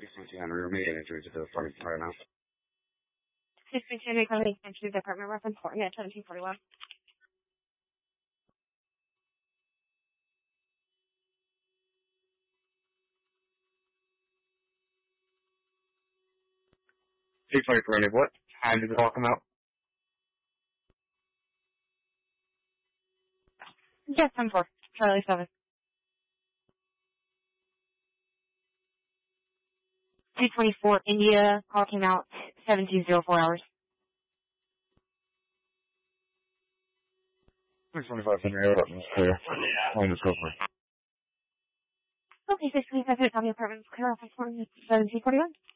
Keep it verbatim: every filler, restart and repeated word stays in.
sixteen hundred remain entry to the apartment right now. sixteen hundred coming into the apartment reference fourteen at seventeen forty-one. six twenty-four, what time did the call come out? Yes, ten four. Charlie seven. two twenty-four India, call came out seventeen oh four hours. six twenty-five, Henry, hold up, it's clear. Line is over. Okay, six twenty-five, Tommy apartment, clear office fourteen at seventeen forty-one.